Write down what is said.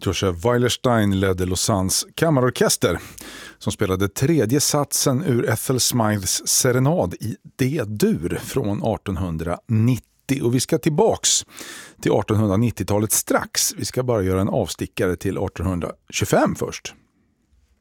Joshua Weilerstein ledde Lausannes kammarorkester som spelade tredje satsen ur Ethel Smythes serenad i D-dur från 1890. Och vi ska tillbaks till 1890-talet strax. Vi ska bara göra en avstickare till 1825 först.